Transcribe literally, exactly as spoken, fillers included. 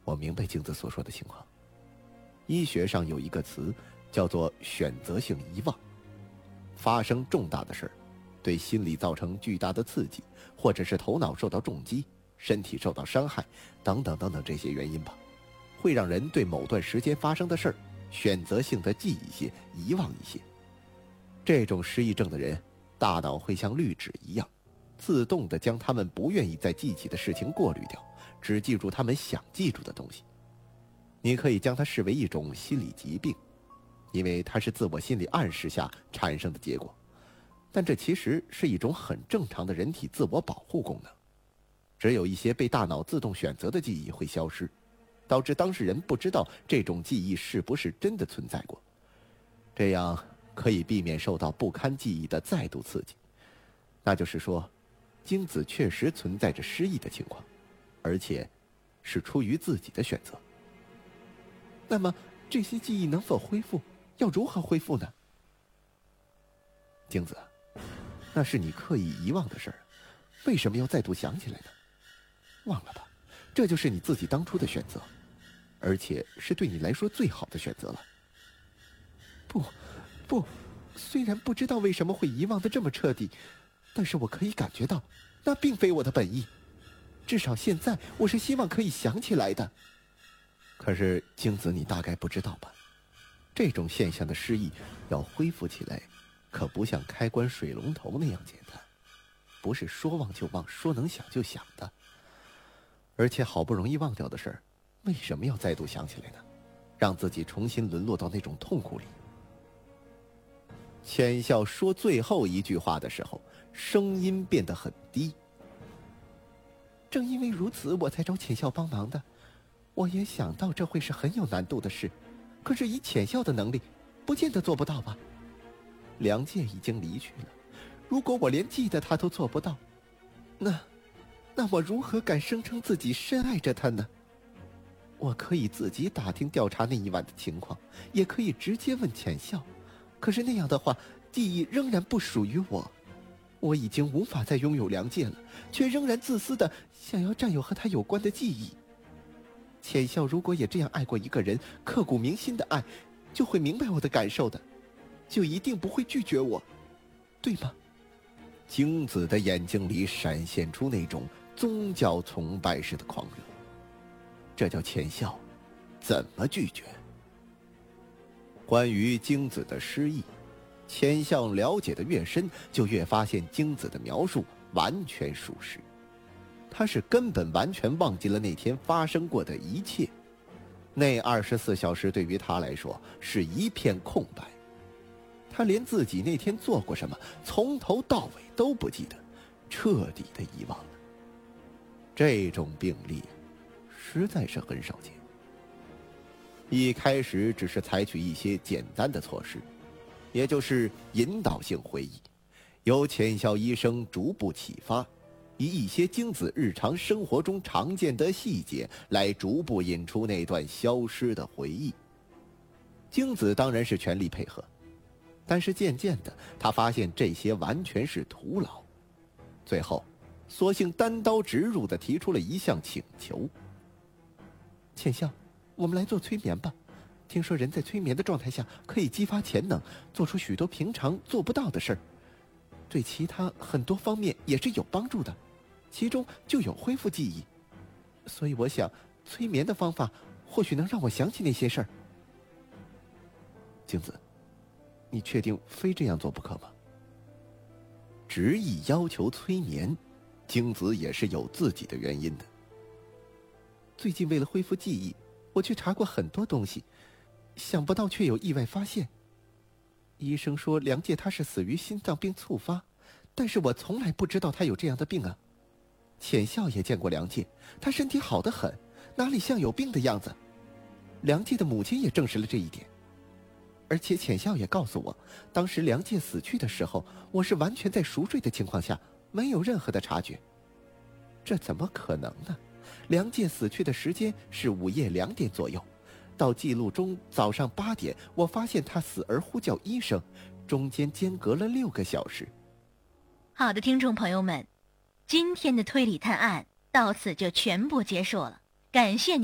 我明白京子所说的情况。医学上有一个词叫做选择性遗忘。发生重大的事儿，对心理造成巨大的刺激，或者是头脑受到重击，身体受到伤害，等等等等这些原因吧，会让人对某段时间发生的事儿选择性的记一些，遗忘一些。这种失忆症的人，大脑会像滤纸一样，自动地将他们不愿意再记起的事情过滤掉，只记住他们想记住的东西。你可以将它视为一种心理疾病，因为它是自我心理暗示下产生的结果，但这其实是一种很正常的人体自我保护功能。只有一些被大脑自动选择的记忆会消失，导致当事人不知道这种记忆是不是真的存在过，这样可以避免受到不堪记忆的再度刺激。那就是说，京子确实存在着失忆的情况，而且是出于自己的选择。 那么这些记忆能否恢复？要如何恢复呢？ 京子，那是你刻意遗忘的事儿，为什么要再度想起来呢？忘了吧，这就是你自己当初的选择，而且是对你来说最好的选择了。 不，不，虽然不知道为什么会遗忘得这么彻底，但是我可以感觉到，那并非我的本意。至少现在，我是希望可以想起来的。 可是京子，你大概不知道吧，这种现象的失忆要恢复起来，可不像开关水龙头那样简单，不是说忘就忘，说能想就想的。而且好不容易忘掉的事儿，为什么要再度想起来呢？让自己重新沦落到那种痛苦里。浅笑说最后一句话的时候，声音变得很低。 正因为如此，我才找浅笑帮忙的。我也想到这会是很有难度的事，可是以浅笑的能力，不见得做不到吧。梁介已经离去了，如果我连记得他都做不到，那那我如何敢声称自己深爱着他呢？我可以自己打听调查那一晚的情况，也可以直接问浅笑，可是那样的话，记忆仍然不属于我。我已经无法再拥有梁介了，却仍然自私的想要占有和他有关的记忆。浅笑如果也这样爱过一个人，刻骨铭心的爱，就会明白我的感受的，就一定不会拒绝我，对吗？ 京子的眼睛里闪现出那种宗教崇拜式的狂热，这叫浅笑怎么拒绝？关于京子的失忆，浅笑了解的越深，就越发现京子的描述完全属实。他是根本完全忘记了那天发生过的一切，那二十四小时对于他来说是一片空白。他连自己那天做过什么，从头到尾都不记得，彻底的遗忘了。这种病例实在是很少见。一开始只是采取一些简单的措施，也就是引导性会议，由浅笑医生逐步启发，以一些京子日常生活中常见的细节来逐步引出那段消失的回忆。京子当然是全力配合，但是渐渐的，他发现这些完全是徒劳，最后索性单刀直入地提出了一项请求。 浅笑，我们来做催眠吧。听说人在催眠的状态下可以激发潜能，做出许多平常做不到的事儿，对其他很多方面也是有帮助的，其中就有恢复记忆。所以我想，催眠的方法或许能让我想起那些事儿。 京子，你确定非这样做不可吗？执意要求催眠，京子也是有自己的原因的。 最近为了恢复记忆，我去查过很多东西，想不到却有意外发现。医生说梁介他是死于心脏病猝发，但是我从来不知道他有这样的病啊。浅笑也见过梁介，他身体好得很，哪里像有病的样子。梁介的母亲也证实了这一点。而且浅笑也告诉我，当时梁介死去的时候，我是完全在熟睡的情况下，没有任何的察觉。这怎么可能呢？梁介死去的时间是午夜两点左右，到记录中早上八点，我发现他死而呼叫医生，中间间隔了六个小时。 好的，听众朋友们，今天的推理探案到此就全部结束了，感谢您。